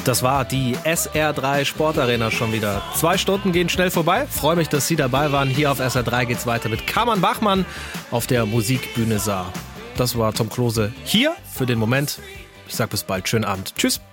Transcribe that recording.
Das war die SR3 Sportarena schon wieder. 2 Stunden gehen schnell vorbei. Freue mich, dass Sie dabei waren. Hier auf SR3 geht's weiter mit Carmen Bachmann auf der Musikbühne Saar. Das war Tom Klose hier für den Moment. Ich sag bis bald. Schönen Abend. Tschüss.